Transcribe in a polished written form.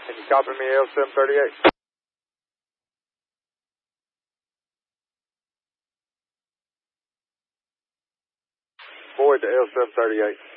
Can you copy me, L738? Void to L738.